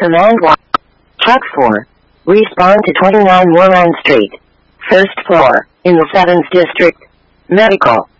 Command 1. Truck 4. Respond to 29 Warren Street. First floor, in the 7th District. Medical.